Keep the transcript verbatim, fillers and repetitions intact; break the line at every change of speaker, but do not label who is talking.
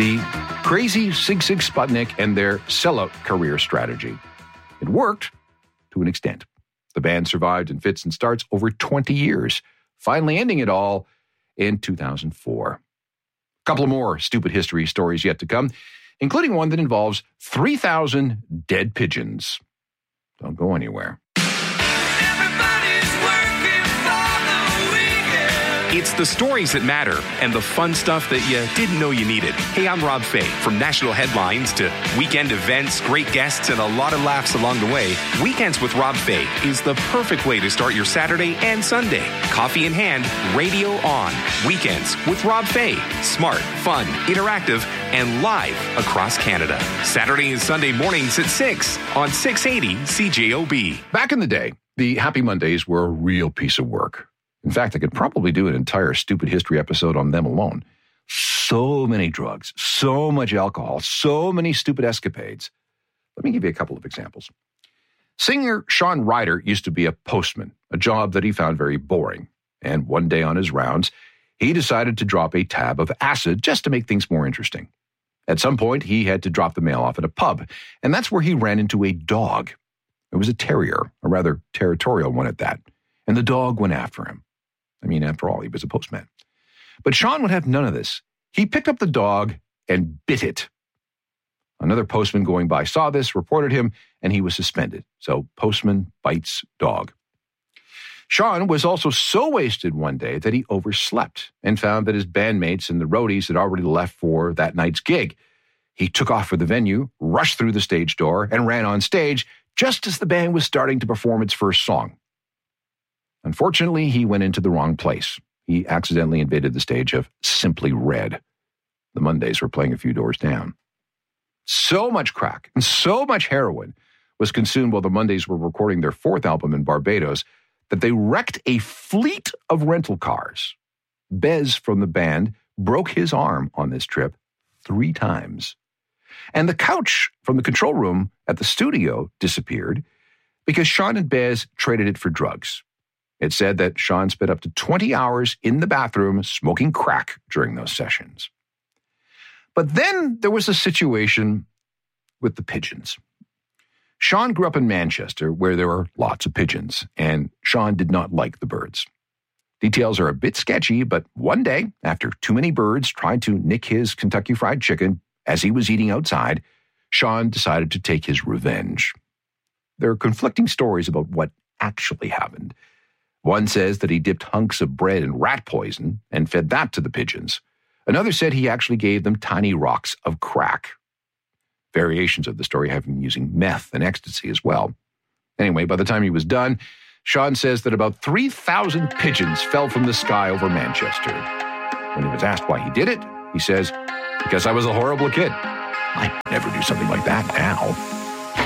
The crazy Sig Sig Sputnik and their sellout career strategy. It worked to an extent. The band survived in fits and starts over twenty years, finally ending it all in two thousand four. A couple of more stupid history stories yet to come, including one that involves three thousand dead pigeons. Don't go anywhere.
It's the stories that matter and the fun stuff that you didn't know you needed. Hey, I'm Rob Fay. From national headlines to weekend events, great guests, and a lot of laughs along the way, Weekends with Rob Fay is the perfect way to start your Saturday and Sunday. Coffee in hand, radio on. Weekends with Rob Fay. Smart, fun, interactive, and live across Canada. Saturday and Sunday mornings at six on six eighty C J O B.
Back in the day, the Happy Mondays were a real piece of work. In fact, I could probably do an entire stupid history episode on them alone. So many drugs, so much alcohol, so many stupid escapades. Let me give you a couple of examples. Singer Shaun Ryder used to be a postman, a job that he found very boring. And one day on his rounds, he decided to drop a tab of acid just to make things more interesting. At some point, he had to drop the mail off at a pub, and that's where he ran into a dog. It was a terrier, a rather territorial one at that, and the dog went after him. I mean, after all, he was a postman. But Shaun would have none of this. He picked up the dog and bit it. Another postman going by saw this, reported him, and he was suspended. So postman bites dog. Shaun was also so wasted one day that he overslept and found that his bandmates and the roadies had already left for that night's gig. He took off for the venue, rushed through the stage door, and ran on stage just as the band was starting to perform its first song. Unfortunately, he went into the wrong place. He accidentally invaded the stage of Simply Red. The Mondays were playing a few doors down. So much crack and so much heroin was consumed while the Mondays were recording their fourth album in Barbados that they wrecked a fleet of rental cars. Bez from the band broke his arm on this trip three times. And the couch from the control room at the studio disappeared because Shaun and Bez traded it for drugs. It said that Shaun spent up to twenty hours in the bathroom smoking crack during those sessions. But then there was a situation with the pigeons. Shaun grew up in Manchester, where there were lots of pigeons, and Shaun did not like the birds. Details are a bit sketchy, but one day, after too many birds tried to nick his Kentucky Fried Chicken as he was eating outside, Shaun decided to take his revenge. There are conflicting stories about what actually happened. One says that he dipped hunks of bread in rat poison and fed that to the pigeons. Another said he actually gave them tiny rocks of crack. Variations of the story have him using meth and ecstasy as well. Anyway, by the time he was done, Shaun says that about three thousand pigeons fell from the sky over Manchester. When he was asked why he did it, he says, "Because I was a horrible kid. I'd never do something like that now."